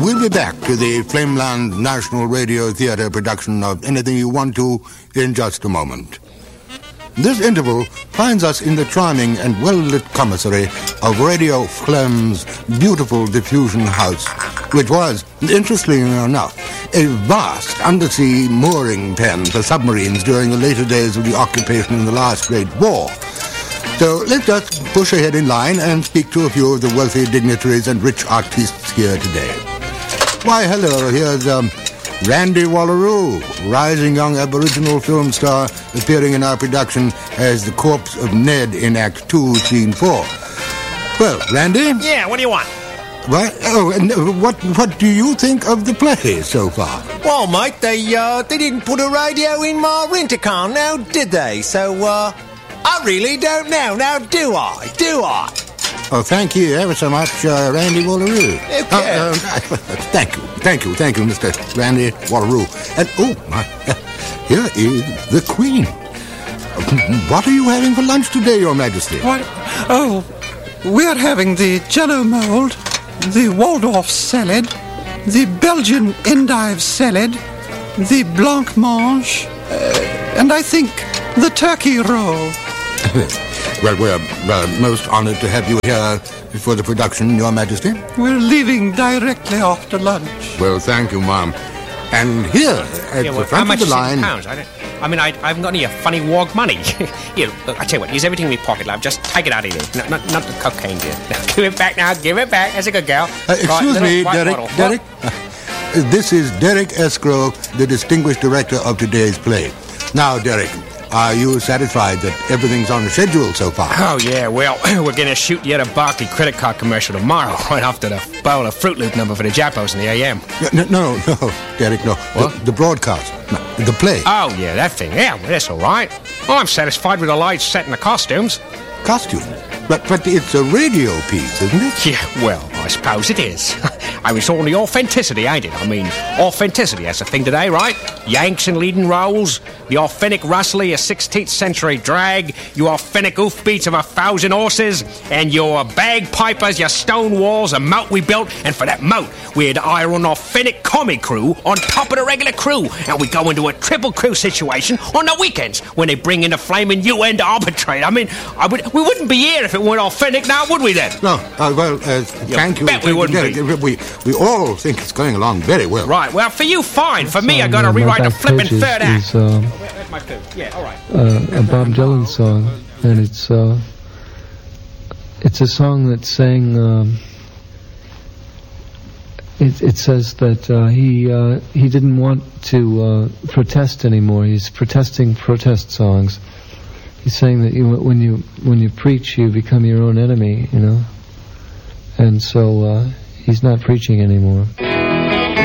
We'll be back to the Flameland National Radio Theatre production of Anything You Want To in just a moment. This interval finds us in the charming and well-lit commissary of Radio Flem's beautiful diffusion house, which was, interestingly enough, a vast undersea mooring pen for submarines during the later days of the occupation in the last Great War. So let's just push ahead in line and speak to a few of the wealthy dignitaries and rich artistes here today. Why, hello, here's Randy Wallaroo, rising young Aboriginal film star appearing in our production as the corpse of Ned in Act 2, Scene 4. Well, Randy? Yeah, what do you want? What? Oh, and what do you think of the play so far? Well, mate, they didn't put a radio in my rent-a-car now, did they? So, I really don't know. Now, do I? Oh, thank you ever so much, Randy Wallaroo. Okay. Thank you, Mr. Randy Wallaroo. And, here is the Queen. What are you having for lunch today, Your Majesty? What? Oh, we're having the Jello mold, the Waldorf salad, the Belgian endive salad, the blancmange, and I think the turkey roll. Well, we're most honored to have you here for the production, Your Majesty. We're leaving directly after lunch. Well, thank you, Ma'am. And here, at the front of the line... How much is it in pounds? I haven't got any funny wog money. Here, look, I tell you what, use everything in my pocket, love. Just take it out of here. Not the cocaine, dear. Now, give it back now, give it back. That's a good girl. Excuse me, Derek. This is Derek Escrow, the distinguished director of today's play. Now, Derek, are you satisfied that everything's on the schedule so far? Oh, yeah, well, we're going to shoot yet a Barclay credit card commercial tomorrow, right after the bowl of Fruit Loop number for the Jappos in the AM. No, Derek, no. What? The broadcast. No, the play. Oh, yeah, that thing. Yeah, well, that's all right. Well, I'm satisfied with the lights, set, and the costumes. Costume? But it's a radio piece, isn't it? Yeah, well, I suppose it is. It's all the authenticity, ain't it? Authenticity, that's the thing today, right? Yanks and leading roles, the authentic rustly, a 16th century drag, your authentic oofbeats of 1,000 horses, and your bagpipers, your stone walls, a moat we built, and for that moat, we'd hire an authentic comic crew on top of the regular crew, and we go into a triple crew situation on the weekends when they bring in the flaming UN to arbitrate. We wouldn't be here if it weren't authentic now, would we then? No, thank you. Bet we wouldn't be. We all think it's going along very well. Right, well, for you, fine. For me, I got to rewrite the flippin' third act. Where's my clue? Yeah, all right. A Bob Dylan song, and it's a song that's saying. It says that he didn't want to protest anymore. He's protesting protest songs. He's saying that when you preach, you become your own enemy, you know, and so he's not preaching anymore.